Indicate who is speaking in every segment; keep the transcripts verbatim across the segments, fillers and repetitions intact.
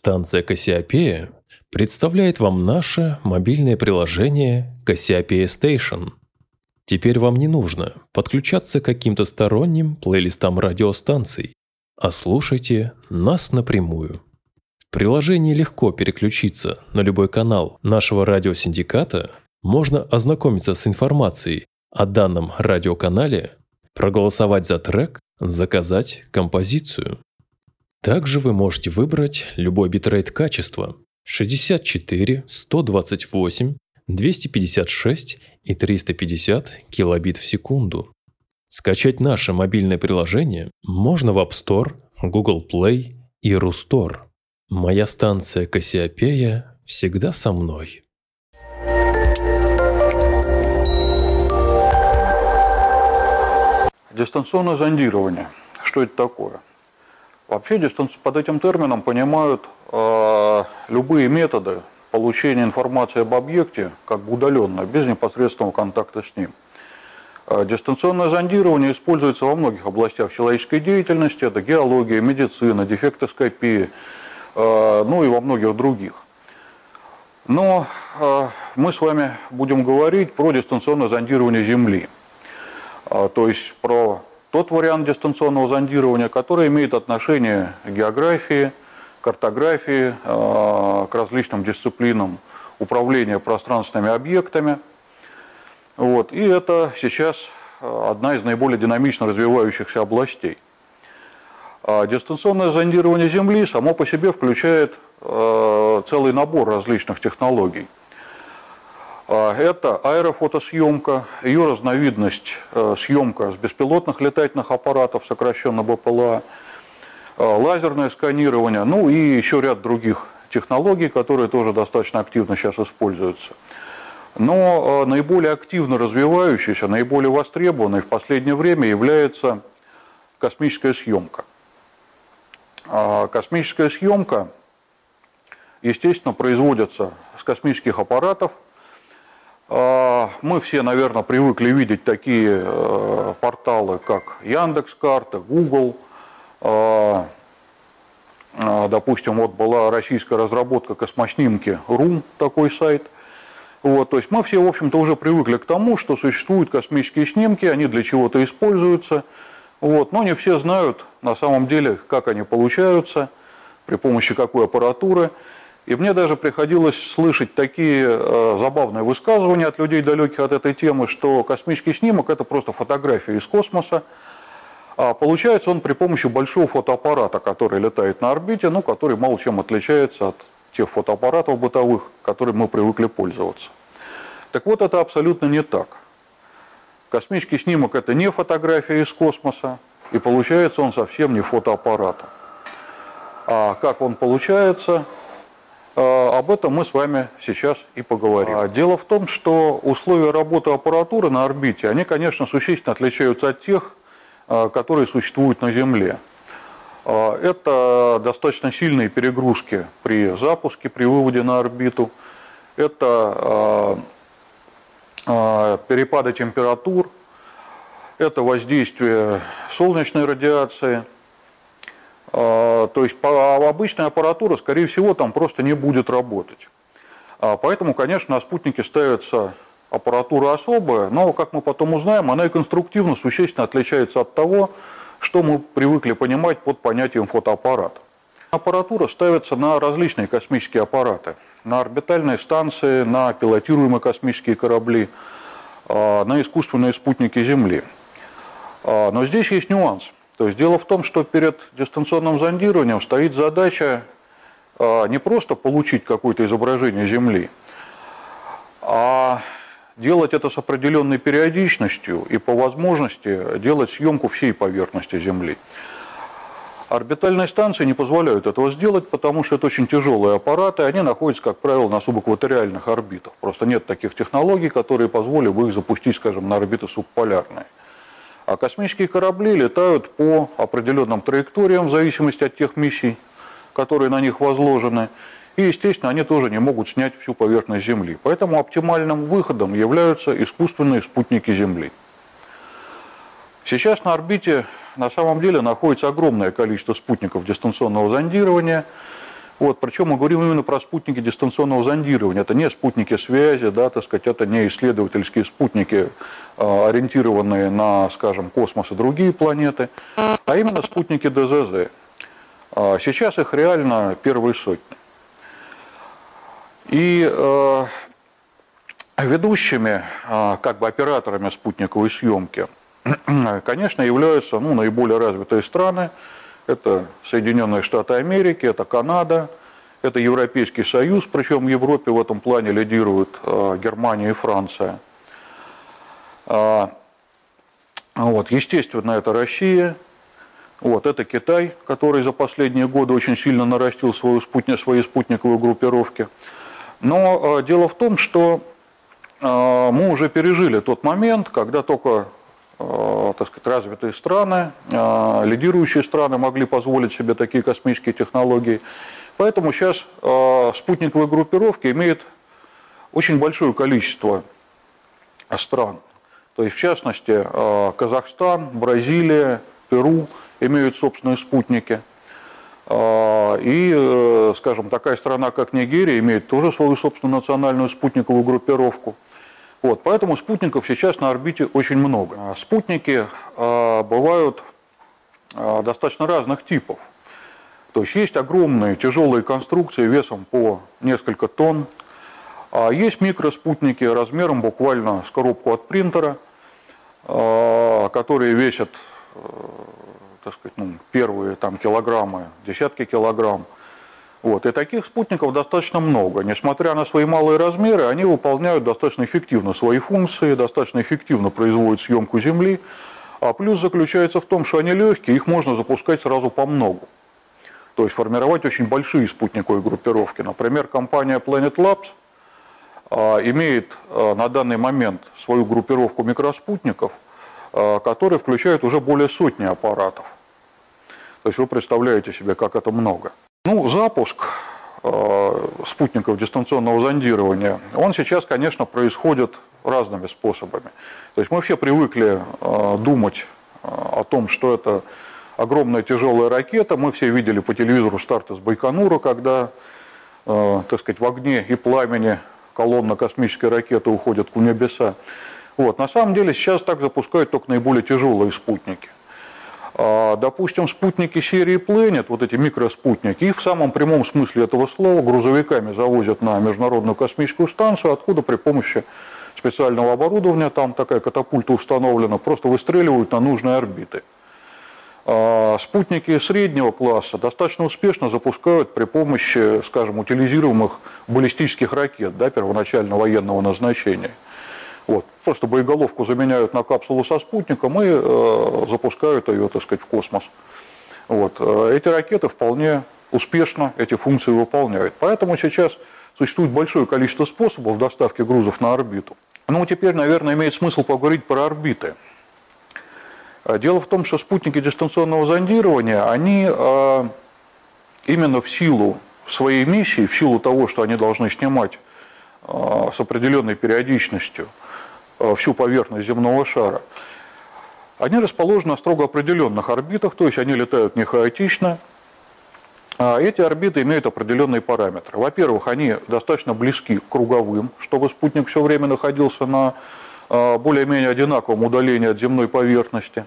Speaker 1: Станция Кассиопея представляет вам наше мобильное приложение Кассиопея Station. Теперь вам не нужно подключаться к каким-то сторонним плейлистам радиостанций, а слушайте нас напрямую. В приложении легко переключиться на любой канал нашего радиосиндиката, можно ознакомиться с информацией о данном радиоканале, проголосовать за трек, заказать композицию. Также вы можете выбрать любой битрейт качества шестьдесят четыре, сто двадцать восемь, двести пятьдесят шесть и триста пятьдесят килобит в секунду. Скачать наше мобильное приложение можно в App Store, Google Play и Рустор. Моя станция Кассиопея всегда со мной.
Speaker 2: Дистанционное зондирование. Что это такое? Вообще под этим термином понимают э, любые методы получения информации об объекте как бы удаленно, без непосредственного контакта с ним. Э, дистанционное зондирование используется во многих областях человеческой деятельности. Это геология, медицина, дефектоскопия, э, ну и во многих других. Но э, мы с вами будем говорить про дистанционное зондирование Земли. Э, то есть про тот вариант дистанционного зондирования, который имеет отношение к географии, картографии, к различным дисциплинам управления пространственными объектами. Вот. И это сейчас одна из наиболее динамично развивающихся областей. Дистанционное зондирование Земли само по себе включает целый набор различных технологий. Это аэрофотосъемка, ее разновидность съемка с беспилотных летательных аппаратов, сокращенно бэ пэ эл а, лазерное сканирование, ну и еще ряд других технологий, которые тоже достаточно активно сейчас используются. Но наиболее активно развивающейся, наиболее востребованной в последнее время является космическая съемка. Космическая съемка, естественно, производится с космических аппаратов. Мы все, наверное, привыкли видеть такие порталы, как Яндекс.Карта, Google. Допустим, вот была российская разработка космоснимки точка ру, такой сайт. Вот, то есть мы все, в общем-то, уже привыкли к тому, что существуют космические снимки, они для чего-то используются. Вот, но не все знают, на самом деле, как они получаются, при помощи какой аппаратуры. И мне даже приходилось слышать такие э, забавные высказывания от людей, далеких от этой темы, что космический снимок – это просто фотография из космоса, а получается он при помощи большого фотоаппарата, который летает на орбите, ну, который мало чем отличается от тех фотоаппаратов бытовых, которыми мы привыкли пользоваться. Так вот, это абсолютно не так. Космический снимок – это не фотография из космоса, и получается он совсем не фотоаппаратом. А как он получается? Об этом мы с вами сейчас и поговорим. Дело в том, что условия работы аппаратуры на орбите, они, конечно, существенно отличаются от тех, которые существуют на Земле. Это достаточно сильные перегрузки при запуске, при выводе на орбиту. Это перепады температур, это воздействие солнечной радиации. То есть обычная аппаратура, скорее всего, там просто не будет работать. Поэтому, конечно, на спутнике ставится аппаратура особая, но, как мы потом узнаем, она и конструктивно существенно отличается от того, что мы привыкли понимать под понятием фотоаппарат. Аппаратура ставится на различные космические аппараты, на орбитальные станции, на пилотируемые космические корабли, на искусственные спутники Земли. Но здесь есть нюанс. То есть дело в том, что перед дистанционным зондированием стоит задача не просто получить какое-то изображение Земли, а делать это с определенной периодичностью и по возможности делать съемку всей поверхности Земли. Орбитальные станции не позволяют этого сделать, потому что это очень тяжелые аппараты, они находятся, как правило, на субэкваториальных орбитах. Просто нет таких технологий, которые позволили бы их запустить, скажем, на орбиты субполярные. А космические корабли летают по определенным траекториям в зависимости от тех миссий, которые на них возложены. И, естественно, они тоже не могут снять всю поверхность Земли. Поэтому оптимальным выходом являются искусственные спутники Земли. Сейчас на орбите на самом деле находится огромное количество спутников дистанционного зондирования. Вот, причем мы говорим именно про спутники дистанционного зондирования. Это не спутники связи, да, так сказать, это не исследовательские спутники, ориентированные на, скажем, космос и другие планеты, а именно спутники дэ зэ зэ. Сейчас их реально первые сотни. И э, ведущими, э, как бы операторами спутниковой съемки, конечно, являются ну, наиболее развитые страны. Это Соединенные Штаты Америки, это Канада, это Европейский Союз, причем в Европе в этом плане лидируют э, Германия и Франция. Э, вот, естественно, это Россия, вот, это Китай, который за последние годы очень сильно нарастил свою спутник, свои спутниковые группировки. Но э, дело в том, что э, мы уже пережили тот момент, когда только так сказать, развитые страны, лидирующие страны могли позволить себе такие космические технологии. Поэтому сейчас спутниковые группировки имеют очень большое количество стран. То есть, в частности, Казахстан, Бразилия, Перу имеют собственные спутники. И, скажем, такая страна, как Нигерия, имеет тоже свою собственную национальную спутниковую группировку. Вот, поэтому спутников сейчас на орбите очень много. Спутники э, бывают э, достаточно разных типов. То есть есть огромные тяжелые конструкции весом по несколько тонн, а есть микроспутники размером буквально с коробку от принтера, э, которые весят э, так сказать, ну, первые там, килограммы, десятки килограмм. Вот. И таких спутников достаточно много. Несмотря на свои малые размеры, они выполняют достаточно эффективно свои функции, достаточно эффективно производят съемку Земли. А плюс заключается в том, что они легкие, их можно запускать сразу по многу. То есть формировать очень большие спутниковые группировки. Например, компания Planet Labs а, имеет а, на данный момент свою группировку микроспутников, а, которые включают уже более сотни аппаратов. То есть вы представляете себе, как это много. Ну, запуск э, спутников дистанционного зондирования, он сейчас, конечно, происходит разными способами. То есть мы все привыкли э, думать э, о том, что это огромная тяжелая ракета. Мы все видели по телевизору старт из Байконура, когда, э, так сказать, в огне и пламени колонна космической ракеты уходит к небеса. Вот. На самом деле сейчас так запускают только наиболее тяжелые спутники. Допустим, спутники серии Planet, вот эти микроспутники, их в самом прямом смысле этого слова грузовиками завозят на Международную космическую станцию, откуда при помощи специального оборудования, там такая катапульта установлена, просто выстреливают на нужные орбиты. Спутники среднего класса достаточно успешно запускают при помощи, скажем, утилизируемых баллистических ракет, да, первоначально военного назначения. Вот. Просто боеголовку заменяют на капсулу со спутником и э, запускают ее, так сказать, в космос. Вот. Эти ракеты вполне успешно эти функции выполняют. Поэтому сейчас существует большое количество способов доставки грузов на орбиту. Ну, теперь, наверное, имеет смысл поговорить про орбиты. Дело в том, что спутники дистанционного зондирования, они э, именно в силу своей миссии, в силу того, что они должны снимать э, с определенной периодичностью всю поверхность земного шара, они расположены на строго определенных орбитах, то есть они летают не хаотично. А эти орбиты имеют определенные параметры. Во-первых, они достаточно близки к круговым, чтобы спутник все время находился на более-менее одинаковом удалении от земной поверхности.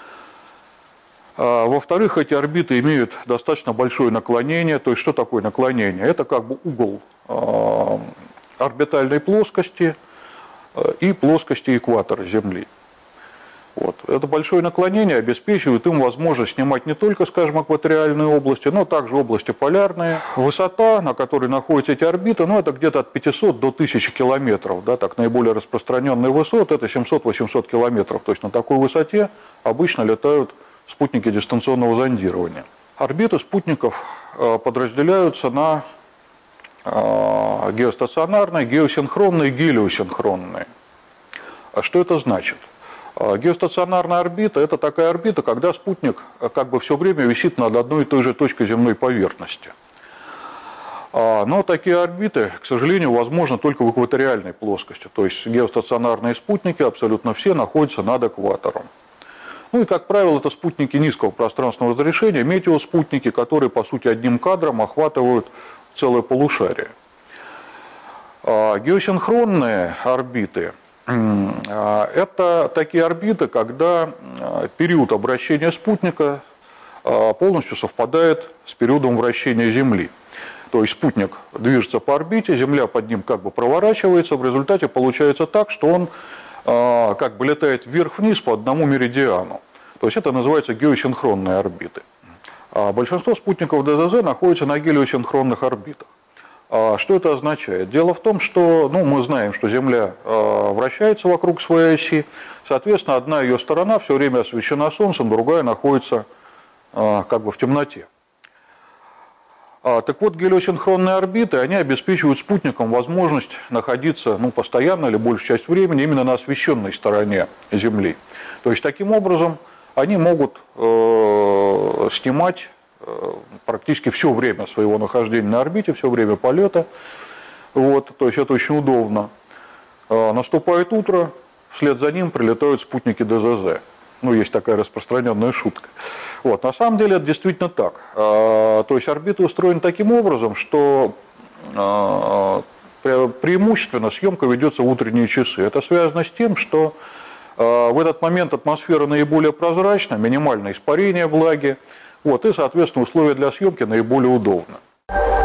Speaker 2: Во-вторых, эти орбиты имеют достаточно большое наклонение. То есть что такое наклонение? Это как бы угол орбитальной плоскости и плоскости экватора Земли. Вот. Это большое наклонение обеспечивает им возможность снимать не только, скажем, экваториальные области, но также области полярные. Высота, на которой находятся эти орбиты, ну, это где-то от пятисот до тысячи километров. Да, так, наиболее распространенные высоты – это семьсот-восемьсот километров. То есть на такой высоте обычно летают спутники дистанционного зондирования. Орбиты спутников подразделяются на геостационарные, геосинхронные и гелиосинхронные. А что это значит? Геостационарная орбита – это такая орбита, когда спутник как бы все время висит над одной и той же точкой земной поверхности. Но такие орбиты, к сожалению, возможны только в экваториальной плоскости. То есть геостационарные спутники абсолютно все находятся над экватором. Ну и, как правило, это спутники низкого пространственного разрешения, метеоспутники, которые, по сути, одним кадром охватывают целое полушарие. Геосинхронные орбиты – это такие орбиты, когда период обращения спутника полностью совпадает с периодом вращения Земли. То есть спутник движется по орбите, Земля под ним как бы проворачивается, в результате получается так, что он как бы летает вверх-вниз по одному меридиану. То есть это называется геосинхронные орбиты. Большинство спутников ДЗЗ находятся на гелиосинхронных орбитах. Что это означает? Дело в том, что ну, мы знаем, что Земля вращается вокруг своей оси, соответственно, одна ее сторона все время освещена Солнцем, другая находится как бы в темноте. Так вот, гелиосинхронные орбиты, они обеспечивают спутникам возможность находиться ну, постоянно или большую часть времени именно на освещенной стороне Земли. То есть, таким образом, они могут э, снимать э, практически все время своего нахождения на орбите, все время полета. Вот, то есть, это очень удобно. Э, наступает утро, вслед за ним прилетают спутники ДЗЗ. Ну, есть такая распространенная шутка. Вот, на самом деле это действительно так. То есть орбита устроена таким образом, что преимущественно съемка ведется в утренние часы. Это связано с тем, что в этот момент атмосфера наиболее прозрачна, минимальное испарение влаги, вот, и, соответственно, условия для съемки наиболее удобны.